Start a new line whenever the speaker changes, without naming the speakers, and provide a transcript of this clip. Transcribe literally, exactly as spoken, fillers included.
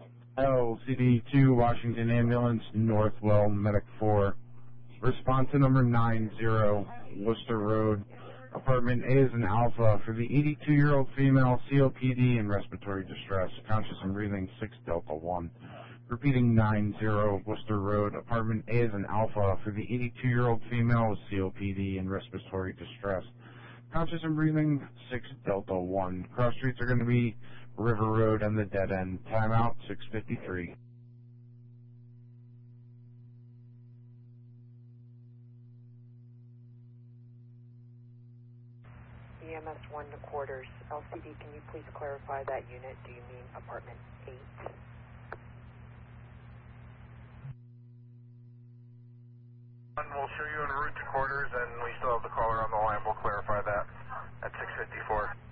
L C D two, Washington Ambulance, Northwell, Medic four. Respond to number nine zero, Worcester Road. Apartment A is an Alpha for the eighty-two-year-old female, C O P D and respiratory distress, conscious and breathing, six Delta one. Repeating nine zero, Worcester Road. Apartment A is an Alpha for the eighty-two-year-old female with C O P D and respiratory distress, conscious and breathing, six Delta one. Cross streets are going to be River Road and the dead end. Timeout, six fifty-three.
E M S one to quarters. L C D, can you please clarify that unit? Do you mean apartment eight?
We'll show you en route to quarters, and we still have the caller on the line. We'll clarify that at six fifty-four.